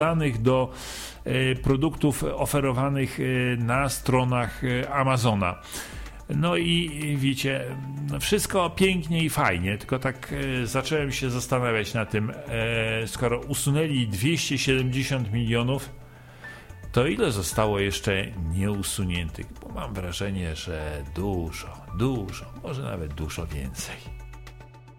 danych do produktów oferowanych na stronach Amazona. No i wiecie, wszystko pięknie i fajnie, tylko tak zacząłem się zastanawiać na tym, skoro usunęli 270 milionów, to ile zostało jeszcze nieusuniętych? Bo mam wrażenie, że dużo, może nawet dużo więcej.